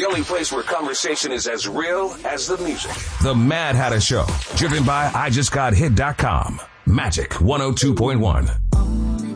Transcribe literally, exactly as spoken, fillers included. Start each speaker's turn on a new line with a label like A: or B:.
A: only place where conversation is as real as the music.
B: The Mad Hatter Show, driven by I just got hit dot com. Magic one oh two point one.